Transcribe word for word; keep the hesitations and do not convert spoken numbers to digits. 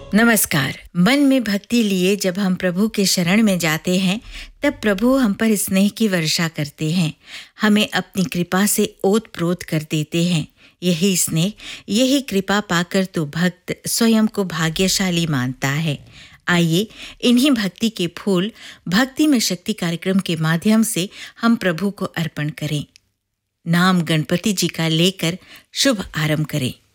नमस्कार। मन में भक्ति लिए जब हम प्रभु के शरण में जाते हैं, तब प्रभु हम पर स्नेह की वर्षा करते हैं, हमें अपनी कृपा से ओत-प्रोत कर देते हैं। यही स्नेह, यही कृपा पाकर तो भक्त स्वयं को भाग्यशाली मानता है। आइए इन्हीं भक्ति के फूल भक्ति में शक्ति कार्यक्रम के माध्यम से हम प्रभु को अर्पण करें। नाम गणपति जी का लेकर शुभ आरंभ करें।